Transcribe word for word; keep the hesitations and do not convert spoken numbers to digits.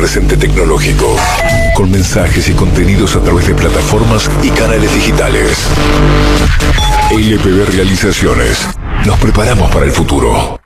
presente tecnológico, con mensajes y contenidos a través de plataformas y canales digitales. L P B Realizaciones. Nos preparamos para el futuro.